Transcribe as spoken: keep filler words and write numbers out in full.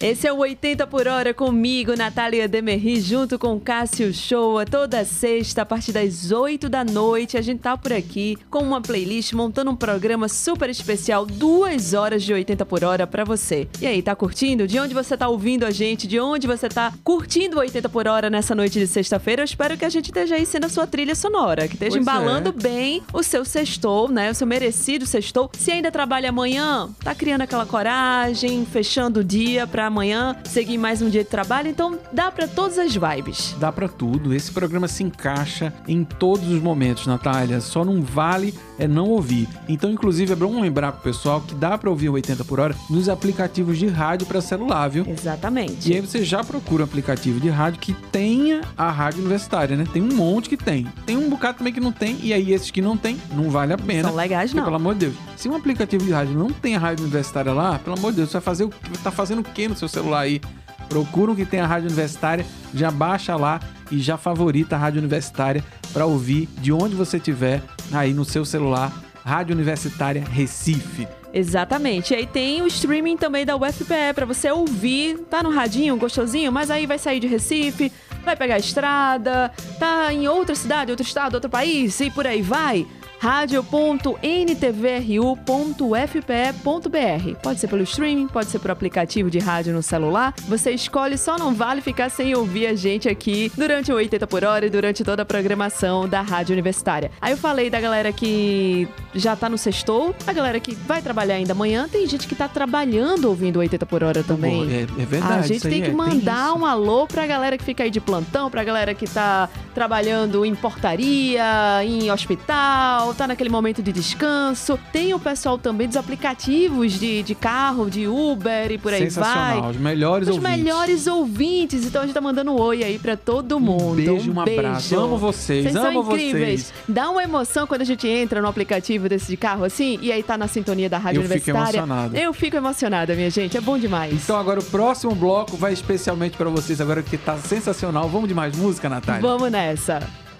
Esse é o oitenta por hora comigo, Natália Demerri, junto com Cássio Shoa, toda sexta, a partir das oito da noite. A gente tá por aqui com uma playlist, montando um programa super especial, duas horas de oitenta por hora pra você. E aí, tá curtindo? De onde você tá ouvindo a gente? De onde você tá curtindo o oitenta por hora nessa noite de sexta-feira? Eu espero que a gente esteja aí sendo a sua trilha sonora, que esteja Pois embalando é. bem o seu sextou, né? O seu merecido sextou. Se ainda trabalha amanhã, tá criando aquela coragem, fechando o dia pra amanhã seguir mais um dia de trabalho, então dá pra todas as vibes. Dá pra tudo. Esse programa se encaixa em todos os momentos, Natália. Só não vale é não ouvir. Então, inclusive, é bom lembrar pro pessoal que dá pra ouvir o oitenta por hora nos aplicativos de rádio pra celular, viu? Exatamente. E aí você já procura um aplicativo de rádio que tenha a rádio universitária, né? Tem um monte que tem. Tem um bocado também que não tem, e aí esses que não tem, não vale a pena. São legais, Porque, não. pelo amor de Deus, se um aplicativo de rádio não tem a rádio universitária lá, pelo amor de Deus, você vai fazer o que? Tá fazendo o que no seu celular aí? Procura um que tem a rádio universitária, já baixa lá e já favorita a rádio universitária para ouvir de onde você estiver aí no seu celular. Rádio Universitária Recife. Exatamente. E aí tem o streaming também da U F P E pra você ouvir. Tá no radinho, gostosinho, mas aí vai sair de Recife, vai pegar a estrada, tá em outra cidade, outro estado, outro país e por aí vai. rádio ponto n t v r u ponto f p e ponto b r. Pode ser pelo streaming, pode ser pelo aplicativo de rádio no celular. Você escolhe, só não vale ficar sem ouvir a gente aqui durante o oitenta por hora e durante toda a programação da Rádio Universitária. Aí eu falei da galera que já tá no sextou, a galera que vai trabalhar ainda amanhã, tem gente que tá trabalhando ouvindo o oitenta por hora também. É, é verdade. A gente isso tem aí que é, mandar tem um alô pra galera que fica aí de plantão, pra galera que tá trabalhando em portaria, em hospital, tá naquele momento de descanso. Tem o pessoal também dos aplicativos de, de carro, de Uber e por aí vai. Sensacional, os melhores Os ouvintes. melhores ouvintes. Então a gente tá mandando um oi aí pra todo mundo. Um beijo, um, um beijo. abraço. Amo vocês, Vocês amo são incríveis. vocês. Dá uma emoção quando a gente entra no aplicativo desse de carro assim e aí tá na sintonia da Rádio Eu fico Universitária. emocionado. Eu fico emocionada, minha gente. É bom demais. Então agora o próximo bloco vai especialmente pra vocês agora que tá sensacional. Vamos de mais música, Natália? Vamos nessa.